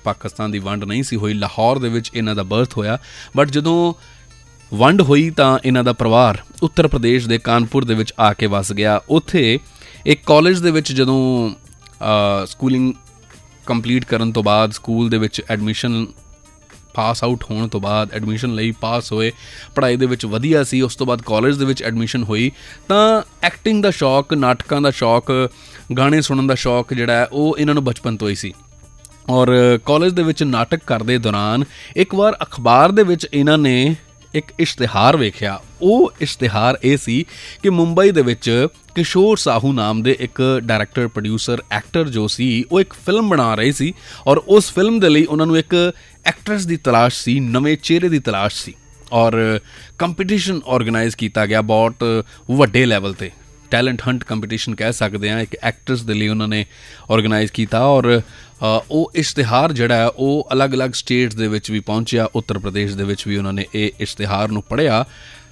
पाकिस्तान की वंड नहीं सी होई, लाहौर दे विच इन्हां दा बर्थ होया। बट जदों वंड होई तां इन्हां दा परिवार उत्तर प्रदेश के कानपुर दे विच आके वस गया। उत्थे एक कॉलेज दे विच जदों स्कूलिंग कंप्लीट करन तो बाद, स्कूल दे विच एडमिशन पास आउट होने तो बाद एडमिशन लई पास होए, पढ़ाई दे विच वधिया सी। उस तो बाद कॉलेज दे विच एडमिशन हुई तां एक्टिंग दा शौक, नाटकां दा शौक, गाने सुनन दा शौक जिहड़ा है वो इन्हां नूं बचपन तो ही सी। और कॉलेज दे विच नाटक करदे दौरान एक बार अखबार दे विच इन्हां ने एक इश्तिहार वेख्या। वो इश्तिहार ये सी कि मुंबई दे विच किशोर साहू नाम दे एक डायरैक्टर, प्रोड्यूसर, एक्टर जो सी वो एक फिल्म बना रहे सी और उस फिल्म दे लई उन्हां नूं एक एक्ट्रेस की तलाश सी, नवे चेहरे की तलाश सी। और कंपीटिशन ऑर्गेनाइज किया गया बहुत वड्डे लैवल ते, टैलेंट हंट कंपीटिशन कह सकते हैं, एक एक्ट्रेस दे लई उन्होंने ऑर्गेनाइज किया। और वो इश्तिहार जिहड़ा है वो अलग अलग स्टेट्स दे विच भी पहुंचिया, उत्तर प्रदेश दे विच भी उन्होंने ये इश्तिहार नूं पढ़िया।